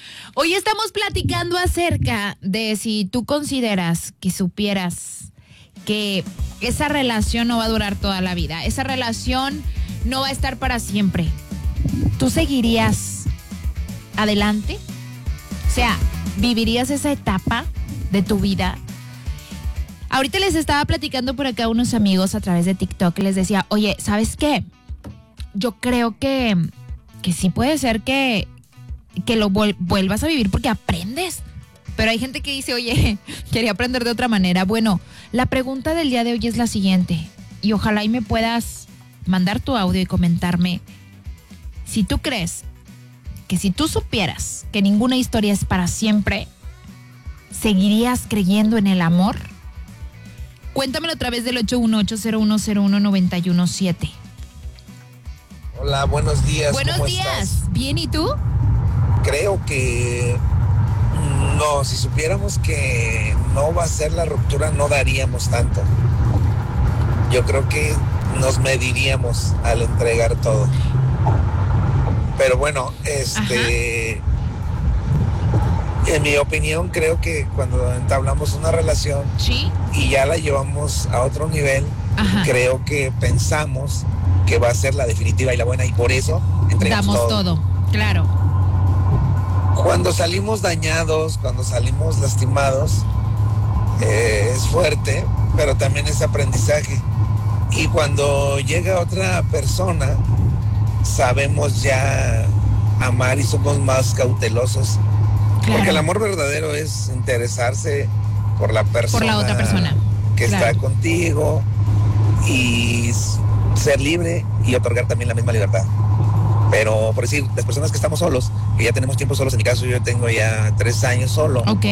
Hoy estamos platicando acerca de si tú consideras que supieras que esa relación no va a durar toda la vida, esa relación no va a estar para siempre. ¿Tú seguirías adelante? O sea, ¿vivirías esa etapa de tu vida? Ahorita les estaba platicando por acá a unos amigos a través de TikTok. Les decía, oye, ¿sabes qué? Yo creo que sí puede ser que lo vuelvas a vivir porque aprendes. Pero hay gente que dice, oye, quería aprender de otra manera. Bueno, la pregunta del día de hoy es la siguiente. Y ojalá y me puedas mandar tu audio y comentarme si tú crees que si tú supieras que ninguna historia es para siempre, ¿seguirías creyendo en el amor? Cuéntamelo a través del 818-0101-917. Hola, buenos días. Buenos días. ¿Estás? ¿Bien y tú? Creo que no, si supiéramos que no va a ser la ruptura, no daríamos tanto. Yo creo que nos mediríamos al entregar todo. Pero bueno, en mi opinión, creo que cuando entablamos una relación ¿Sí? y ya la llevamos a otro nivel, creo que pensamos que va a ser la definitiva y la buena, y por eso entregamos todo. Claro. Cuando salimos dañados, cuando salimos lastimados, es fuerte, pero también es aprendizaje. Y cuando llega otra persona, sabemos ya amar y somos más cautelosos. Claro. Porque el amor verdadero es interesarse por la persona, por la otra persona que está contigo, y ser libre y otorgar también la misma libertad. Pero por decir, las personas que estamos solos, que ya tenemos tiempo solos, en mi caso yo tengo ya 3 años solo. Ok.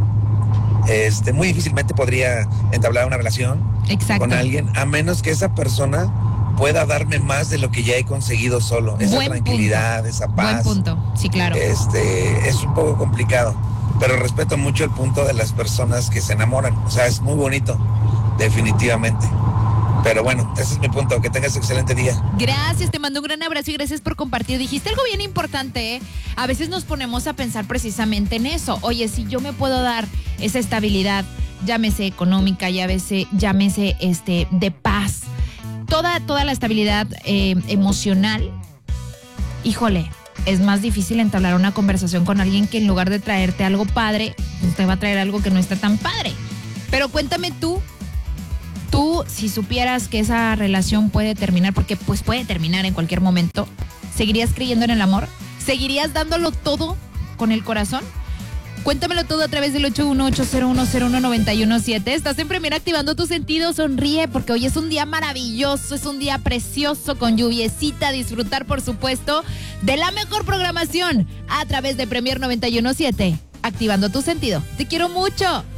Muy difícilmente podría entablar una relación con alguien, a menos que esa persona pueda darme más de lo que ya he conseguido solo. Esa tranquilidad, esa paz. Buen punto, sí, claro. Es un poco complicado, pero respeto mucho el punto de las personas que se enamoran. O sea, es muy bonito, definitivamente. Pero bueno, ese es mi punto. Que tengas un excelente día. Gracias, te mando un gran abrazo y gracias por compartir. Dijiste algo bien importante, ¿eh? A veces nos ponemos a pensar precisamente en eso. Oye, si yo me puedo dar esa estabilidad, llámese económica, llámese de paz, toda la estabilidad emocional, híjole, es más difícil entablar una conversación con alguien que en lugar de traerte algo padre, pues te va a traer algo que no está tan padre. Pero cuéntame tú, si supieras que esa relación puede terminar, porque pues puede terminar en cualquier momento, ¿seguirías creyendo en el amor? ¿Seguirías dándolo todo con el corazón? Cuéntamelo todo a través del 818-0101-917. Estás en Premier activando tu sentido. Sonríe porque hoy es un día maravilloso, es un día precioso con lluviecita. Disfrutar, por supuesto, de la mejor programación a través de Premier 917. Activando tu sentido. Te quiero mucho.